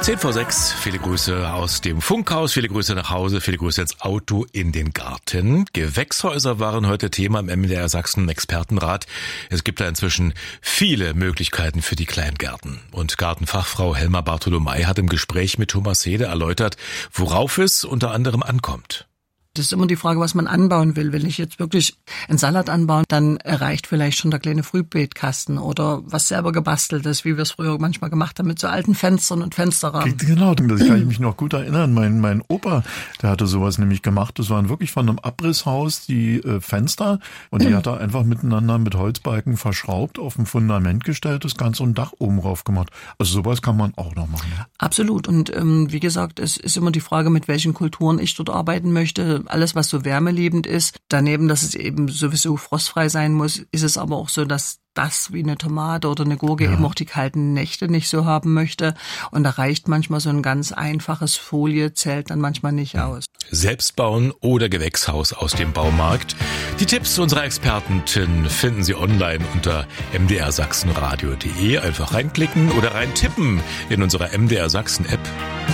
10:06, viele Grüße aus dem Funkhaus, viele Grüße nach Hause, viele Grüße ins Auto, in den Garten. Gewächshäuser waren heute Thema im MDR Sachsen Expertenrat. Es gibt da inzwischen viele Möglichkeiten für die Kleingärten. Und Gartenfachfrau Helma Bartholomei hat im Gespräch mit Thomas Hede erläutert, worauf es unter anderem ankommt. Das ist immer die Frage, was man anbauen will. Will ich jetzt wirklich einen Salat anbauen, dann reicht vielleicht schon der kleine Frühbeetkasten oder was selber gebasteltes, wie wir es früher manchmal gemacht haben mit so alten Fenstern und Fensterrahmen. Genau, das kann ich mich noch gut erinnern. Mein Opa, der hatte sowas nämlich gemacht. Das waren wirklich von einem Abrisshaus die Fenster und die hat er einfach miteinander mit Holzbalken verschraubt, auf ein Fundament gestellt, das Ganze und Dach oben drauf gemacht. Also sowas kann man auch noch machen. Ja. Absolut. Und wie gesagt, es ist immer die Frage, mit welchen Kulturen ich dort arbeiten möchte. Alles, was so wärmeliebend ist. Daneben, dass es eben sowieso frostfrei sein muss, ist es aber auch so, dass das wie eine Tomate oder eine Gurke eben auch die kalten Nächte nicht so haben möchte. Und da reicht manchmal so ein ganz einfaches Foliezelt dann manchmal nicht aus. Selbst bauen oder Gewächshaus aus dem Baumarkt. Die Tipps unserer Expertentin finden Sie online unter mdrsachsenradio.de. Einfach reinklicken oder reintippen in unserer MDR Sachsen App.